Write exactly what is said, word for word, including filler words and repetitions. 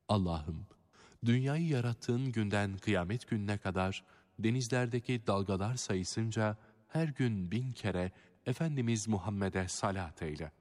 Allah'ım, dünyayı yarattığın günden kıyamet gününe kadar denizlerdeki dalgalar sayısınca her gün bin kere Efendimiz Muhammed'e salat eyle.